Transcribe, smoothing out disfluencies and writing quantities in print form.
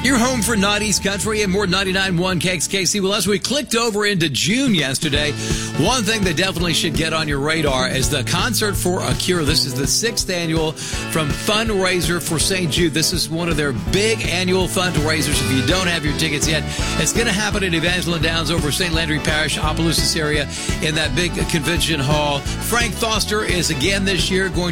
You're home for Naughty's Country and more 99.1 KXKC. Well, as we clicked over into June yesterday, one thing that definitely should get on your radar is the Concert for a Cure. This is the 6th annual from Fundraiser for St. Jude. This is one of their big annual fundraisers. If you don't have your tickets yet, it's going to happen at Evangeline Downs over St. Landry Parish, Opelousas area in that big convention hall. Frank Foster is again this year going